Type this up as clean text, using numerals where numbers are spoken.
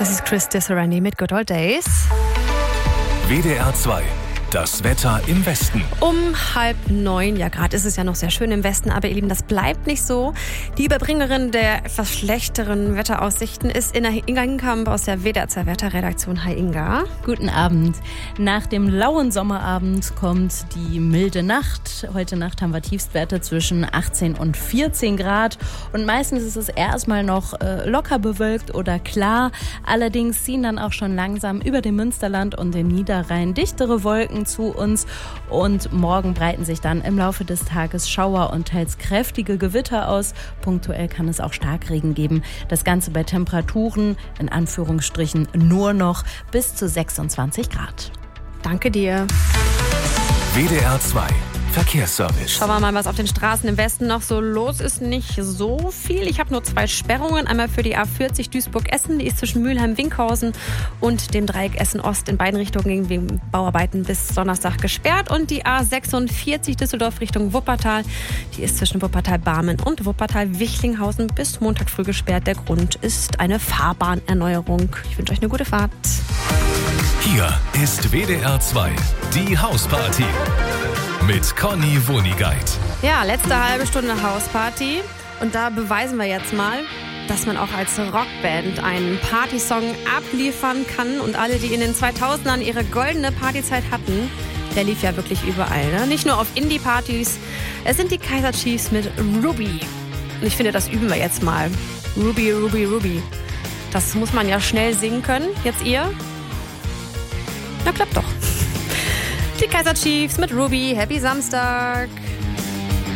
Das ist Chris Disarani mit Good Old Days. WDR 2. Das Wetter im Westen. Um 8:30, ja, gerade ist es ja noch sehr schön im Westen, aber ihr Lieben, das bleibt nicht so. Die Überbringerin der etwas schlechteren Wetteraussichten ist Inga Hinkamp aus der WDR 2 Wetterredaktion. Hi Inga. Guten Abend. Nach dem lauen Sommerabend kommt die milde Nacht. Heute Nacht haben wir Tiefstwerte zwischen 18 und 14 Grad. Und meistens ist es erstmal noch locker bewölkt oder klar. Allerdings ziehen dann auch schon langsam über dem Münsterland und den Niederrhein dichtere Wolken zu uns und morgen breiten sich dann im Laufe des Tages Schauer und teils kräftige Gewitter aus. Punktuell kann es auch Starkregen geben. Das Ganze bei Temperaturen, in Anführungsstrichen, nur noch bis zu 26 Grad. Danke dir. WDR 2. Verkehrsservice. Schauen wir mal, was auf den Straßen im Westen noch so los ist. Nicht so viel. Ich habe nur 2 Sperrungen. Einmal für die A40 Duisburg-Essen. Die ist zwischen Mülheim-Winkhausen und dem Dreieck Essen-Ost in beiden Richtungen wegen Bauarbeiten bis Donnerstag gesperrt. Und die A46 Düsseldorf Richtung Wuppertal. Die ist zwischen Wuppertal-Barmen und Wuppertal-Wichlinghausen bis Montag früh gesperrt. Der Grund ist eine Fahrbahnerneuerung. Ich wünsche euch eine gute Fahrt. Hier ist WDR 2. Die Hausparty. Mit Conny Wonigkeit. Ja, letzte halbe Stunde Hausparty. Und da beweisen wir jetzt mal, dass man auch als Rockband einen Partysong abliefern kann. Und alle, die in den 2000ern ihre goldene Partyzeit hatten, der lief ja wirklich überall. Ne? Nicht nur auf Indie-Partys. Es sind die Kaiser Chiefs mit Ruby. Und ich finde, das üben wir jetzt mal. Ruby, Ruby, Ruby. Das muss man ja schnell singen können. Jetzt ihr? Na, klappt doch. Die Kaiser Chiefs mit Ruby. Happy Samstag.